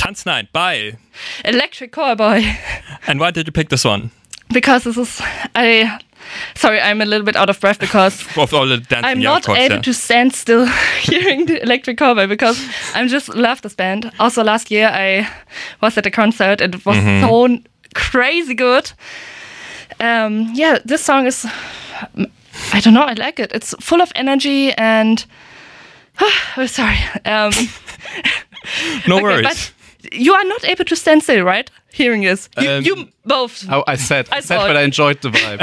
Tanznight by Electric Callboy. And why did you pick this one? Because this is sorry, I'm a little bit out of breath because Of all the dancing, I'm yeah, not of course, able yeah. to stand still hearing the Electric Callboy because I just love this band. Also, last year I was at a concert and it was so crazy good. Yeah, this song is, I don't know, I like it. It's full of energy and oh, sorry. No Okay, worries. but you are not able to stand still, right? Hearing this, you both. Oh, I said, thought. but I enjoyed the vibe.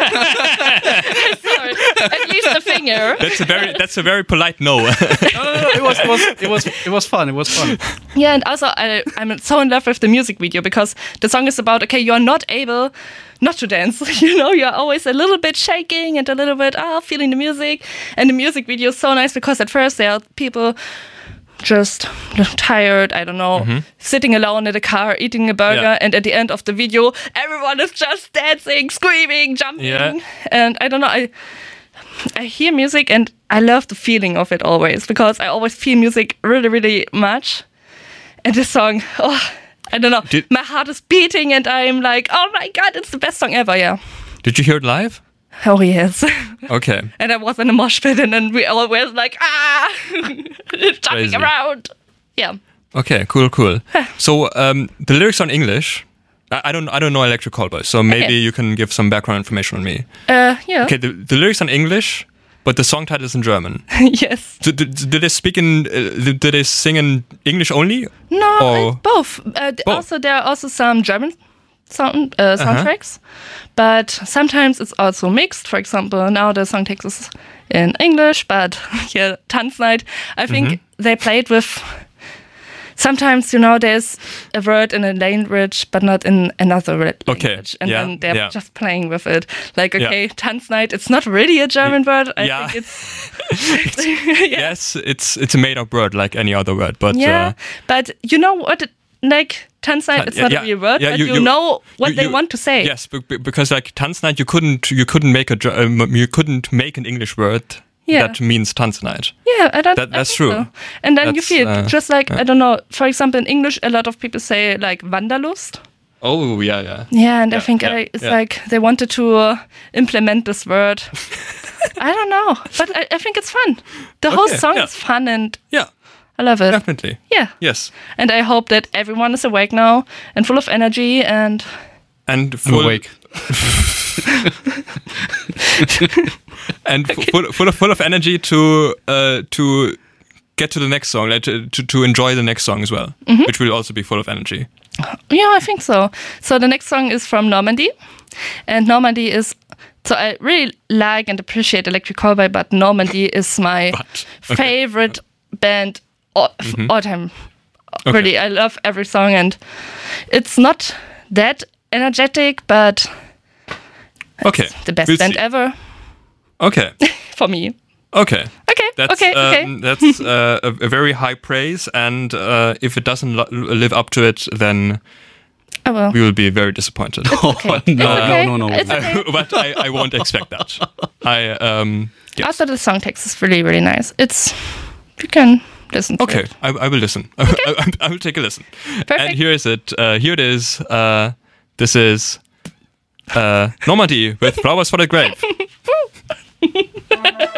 Sorry, at least a finger. That's a very polite no. No, it was fun. It was fun. Yeah, and also I'm so in love with the music video because the song is about, okay, you're not able not to dance. You know, you're always a little bit shaking and a little bit feeling the music. And the music video is so nice because at first there are people just tired, I don't know, sitting alone in a car, eating a burger, and at the end of the video, everyone is just dancing, screaming, jumping. Yeah. And I don't know, I hear music and I love the feeling of it always because I always feel music really, really much. And this song, I don't know, my heart is beating and I'm like, oh my God, it's the best song ever, yeah. Did you hear it live? Oh, yes. Okay. And I was in a mosh pit and then we all were like, jumping Crazy. around. Yeah. Okay, cool. So the lyrics are in English. I don't know Electric Callboy, so maybe you can give some background information on me. Yeah. Okay, the lyrics are in English, but the song title is in German. Yes. Do they speak in? Do they sing in English only? No, Or- both. Also, there are also some German soundtracks, but sometimes it's also mixed. For example, now the song text is in English, but yeah, Tanznight, I think they played with. Sometimes, you know, there's a word in a language, but not in another language. And then they're just playing with it. Like, okay, Tanznight, it's not really a German word. I think it's... Yes, it's a made-up word like any other word. But but you know what... Like Tanznight, it's not a real word, but you know what they want to say. Yes, because like Tanznight, you couldn't make an English word that means Tanznight. Yeah, that's true. So. And then you feel just like I don't know. For example, in English, a lot of people say like Wanderlust. Oh yeah. Yeah, and I think it's like they wanted to implement this word. I don't know, but I think it's fun. The whole song is fun and I love it. Definitely. Yeah. Yes. And I hope that everyone is awake now and full of energy and full awake. And full of energy to get to the next song, like to enjoy the next song as well, which will also be full of energy. Yeah, I think so. So the next song is from Normandy, and Normandy is. So I really like and appreciate Electric Callboy, but Normandy is my favorite band of all time. Okay. Really, I love every song, and it's not that energetic, but it's the best band ever. Okay. For me. Okay. That's That's a very high praise, and if it doesn't live up to it, then we will be very disappointed. No. It's okay. But I won't expect that. Yes. Also, the song text is really, really nice. You can listen to Okay, it. I will listen. Okay. I will take a listen. Perfect. And here is it. Here it is. This is Normandy with Flowers for the Grave.